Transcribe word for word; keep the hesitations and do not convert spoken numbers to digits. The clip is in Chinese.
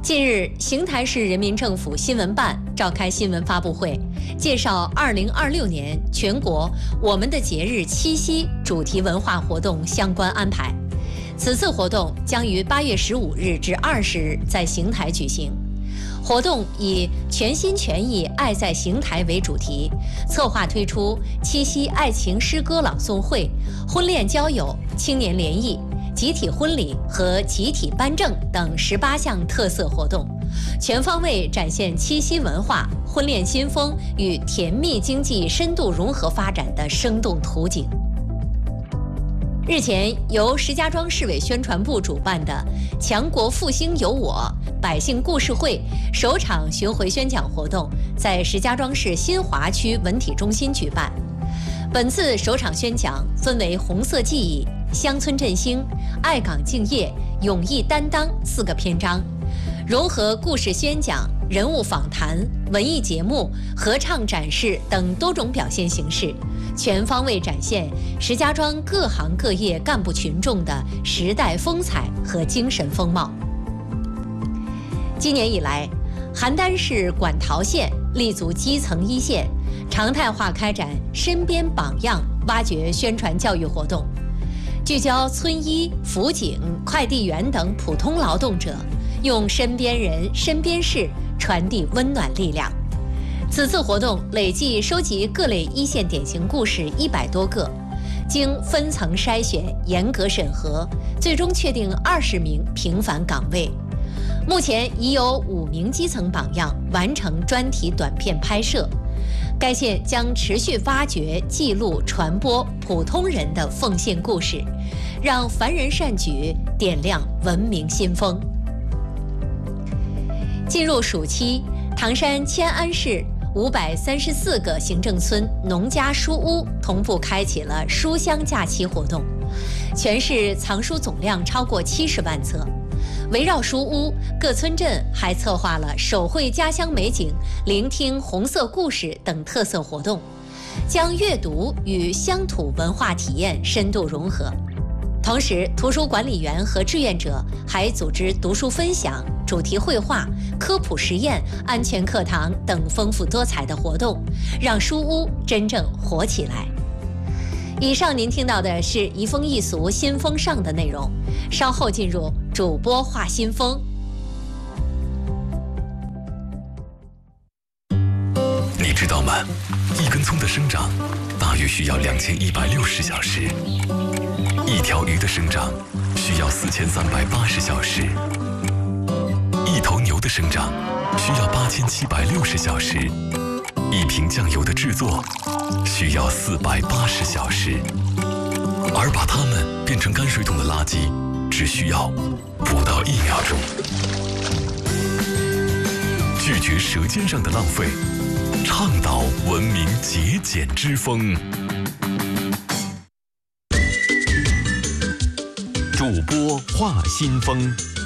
近日，邢台市人民政府新闻办召开新闻发布会，介绍二零二六年全国我们的节日七夕主题文化活动相关安排。此次活动将于八月十五日至二十日在邢台举行。活动以全心全意爱在邢台为主题，策划推出七夕爱情诗歌朗诵会、婚恋交友、青年联谊、集体婚礼和集体颁证等十八项特色活动，全方位展现七夕文化、婚恋新风与甜蜜经济深度融合发展的生动图景。日前，由石家庄市委宣传部主办的“强国复兴有我”百姓故事会首场巡回宣讲活动在石家庄市新华区文体中心举办。本次首场宣讲分为红色记忆、乡村振兴、爱岗敬业、勇毅担当四个篇章，融合故事宣讲、人物访谈、文艺节目、合唱展示等多种表现形式，全方位展现石家庄各行各业干部群众的时代风采和精神风貌。今年以来，邯郸市管陶县立足基层一线，常态化开展身边榜样挖掘宣传教育活动，聚焦村医、辅警、快递员等普通劳动者，用身边人、身边事传递温暖力量。此次活动累计收集各类一线典型故事一百多个，经分层筛选、严格审核，最终确定二十名平凡岗位。目前已有五名基层榜样完成专题短片拍摄。该县将持续挖掘、记录、传播普通人的奉献故事，让凡人善举点亮文明新风。进入暑期，唐山迁安市五百三十四个行政村农家书屋同步开启了书香假期活动，全市藏书总量超过七十万册。围绕书屋，各村镇还策划了手绘家乡美景、聆听红色故事等特色活动，将阅读与乡土文化体验深度融合。同时，图书管理员和志愿者还组织读书分享、主题绘画、科普实验、安全课堂等丰富多彩的活动，让书屋真正活起来。以上您听到的是移风易俗新风尚的内容，稍后进入主播话新风。 你知道吗？一根葱的生长大约需要两千一百六十小时，一条鱼的生长需要四千三百八十小时，一头牛的生长需要八千七百六十小时，一瓶酱油的制作需要四百八十小时，而把它们变成泔水桶的垃圾只需要不到一秒钟。拒绝舌尖上的浪费，倡导文明节俭之风。 主播话新风，